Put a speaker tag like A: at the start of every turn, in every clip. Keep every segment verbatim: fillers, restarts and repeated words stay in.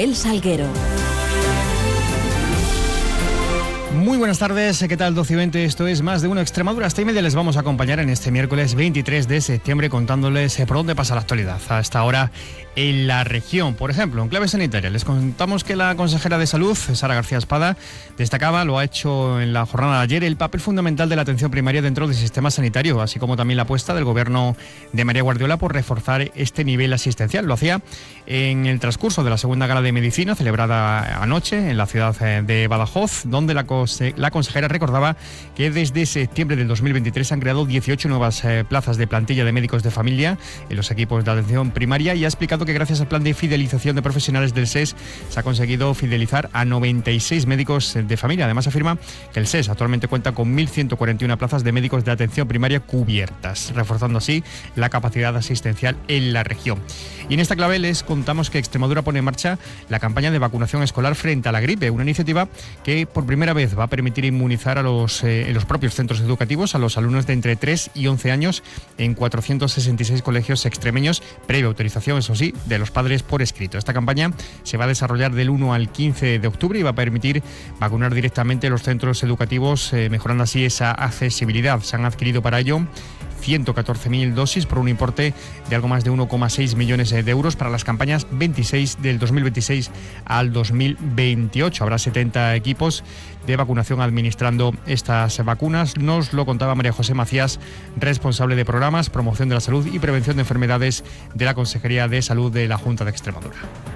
A: Rafael Salguero.
B: Muy buenas tardes, ¿qué tal? doce y veinte, esto es Más de Uno Extremadura. Hasta y media les vamos a acompañar en este miércoles veintitrés de septiembre contándoles por dónde pasa la actualidad. Hasta ahora en la región, por ejemplo, en clave sanitaria, les contamos que la consejera de Salud, Sara García Espada, destacaba, lo ha hecho en la jornada de ayer, el papel fundamental de la atención primaria dentro del sistema sanitario, así como también la apuesta del gobierno de María Guardiola por reforzar este nivel asistencial. Lo hacía en el transcurso de la segunda gala de medicina celebrada anoche en la ciudad de Badajoz, donde la, la consejera recordaba que desde septiembre del dos mil veintitrés se han creado dieciocho nuevas eh, plazas de plantilla de médicos de familia en los equipos de atención primaria, y ha explicado que gracias al plan de fidelización de profesionales del S E S se ha conseguido fidelizar a noventa y seis médicos de familia. Además, afirma que el S E S actualmente cuenta con mil ciento cuarenta y una plazas de médicos de atención primaria cubiertas, reforzando así la capacidad asistencial en la región. Y en esta clave les contamos que Extremadura pone en marcha la campaña de vacunación escolar frente a la gripe, una iniciativa que por primera vez va a permitir inmunizar a los, eh, en los propios centros educativos a los alumnos de entre tres y once años en cuatrocientos sesenta y seis colegios extremeños, previa autorización, eso sí, de los padres por escrito. Esta campaña se va a desarrollar del uno al quince de octubre y va a permitir vacunar directamente los centros educativos, eh, mejorando así esa accesibilidad. Se han adquirido para ello ciento catorce mil dosis por un importe de algo más de uno coma seis millones de euros para las campañas veintiséis del dos mil veintiséis al dos mil veintiocho. Habrá setenta equipos de vacunación administrando estas vacunas. Nos lo contaba María José Macías, responsable de programas, promoción de la salud y prevención de enfermedades de la Consejería de Salud de la Junta de Extremadura.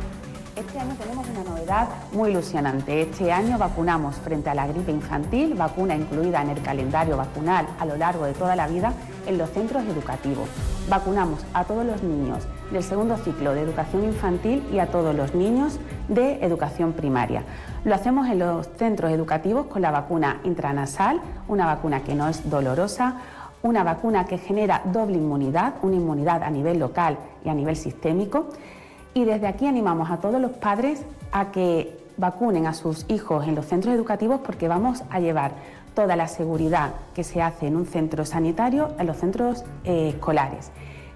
C: Este año tenemos una novedad muy ilusionante. Este año vacunamos frente a la gripe infantil, vacuna incluida en el calendario vacunal a lo largo de toda la vida en los centros educativos. Vacunamos a todos los niños del segundo ciclo de educación infantil y a todos los niños de educación primaria. Lo hacemos en los centros educativos con la vacuna intranasal, una vacuna que no es dolorosa, una vacuna que genera doble inmunidad, una inmunidad a nivel local y a nivel sistémico. Y desde aquí animamos a todos los padres a que vacunen a sus hijos en los centros educativos, porque vamos a llevar toda la seguridad que se hace en un centro sanitario a los centros eh, escolares.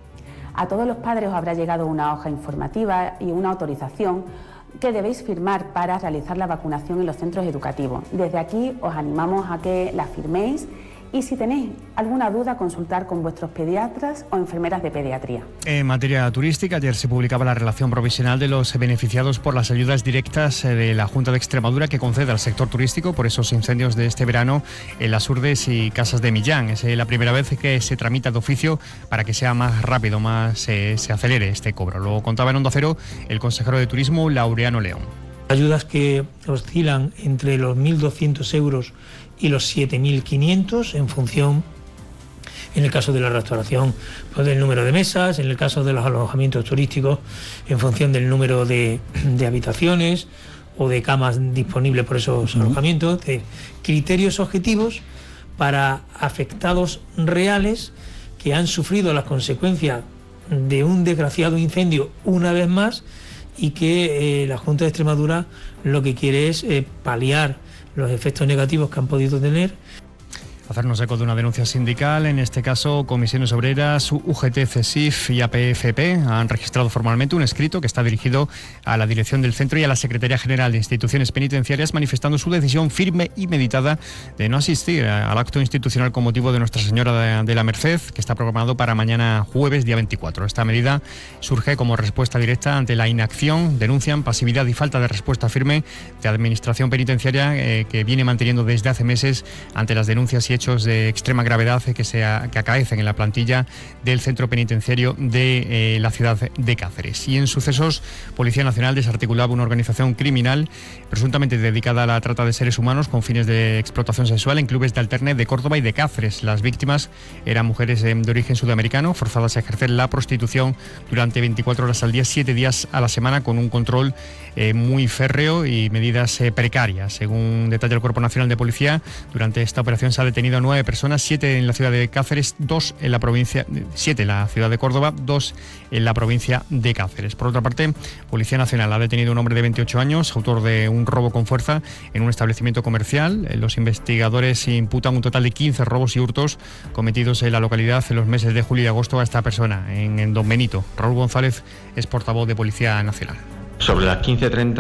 C: A todos los padres os habrá llegado una hoja informativa y una autorización que debéis firmar para realizar la vacunación en los centros educativos. Desde aquí os animamos a que la firméis. Y si tenéis alguna duda, consultar con vuestros pediatras o enfermeras de pediatría. En
B: materia turística, ayer se publicaba la relación provisional de los beneficiados por las ayudas directas de la Junta de Extremadura que concede al sector turístico por esos incendios de este verano en las Urdes y Casas de Millán. Es la primera vez que se tramita de oficio para que sea más rápido, más eh, se acelere este cobro. Lo contaba en Onda Cero el consejero de Turismo, Laureano León.
D: Ayudas que oscilan entre los mil doscientos euros y los siete mil quinientos en función, en el caso de la restauración, pues del número de mesas, en el caso de los alojamientos turísticos, en función del número de, de habitaciones o de camas disponibles por esos uh-huh. alojamientos, de criterios objetivos para afectados reales que han sufrido las consecuencias de un desgraciado incendio una vez más, y que eh, la Junta de Extremadura lo que quiere es eh, paliar los efectos negativos que han podido tener.
B: Hacernos eco de una denuncia sindical, en este caso Comisiones Obreras, U G T, CESIF y A P F P han registrado formalmente un escrito que está dirigido a la dirección del centro y a la Secretaría General de Instituciones Penitenciarias, manifestando su decisión firme y meditada de no asistir al acto institucional con motivo de Nuestra Señora de la Merced, que está programado para mañana jueves, día veinticuatro. Esta medida surge como respuesta directa ante la inacción, denuncian, pasividad y falta de respuesta firme de Administración Penitenciaria eh, que viene manteniendo desde hace meses ante las denuncias y hechos de extrema gravedad que, se, que acaecen en la plantilla del centro penitenciario de eh, la ciudad de Cáceres. Y en sucesos, Policía Nacional desarticulaba una organización criminal presuntamente dedicada a la trata de seres humanos con fines de explotación sexual en clubes de Alterne de Córdoba y de Cáceres. Las víctimas eran mujeres eh, de origen sudamericano, forzadas a ejercer la prostitución durante veinticuatro horas al día, siete días a la semana, con un control eh, muy férreo y medidas eh, precarias. Según detalla el Cuerpo Nacional de Policía, durante esta operación se ha detenido a nueve personas, siete en la ciudad de Cáceres, dos en la provincia, siete en la ciudad de Córdoba, dos en la provincia de Cáceres. Por otra parte, Policía Nacional ha detenido a un hombre de veintiocho años, autor de un robo con fuerza en un establecimiento comercial. Los investigadores imputan un total de quince robos y hurtos cometidos en la localidad en los meses de julio y agosto a esta persona, en Don Benito. Raúl González es portavoz de Policía Nacional.
E: Sobre las quince treinta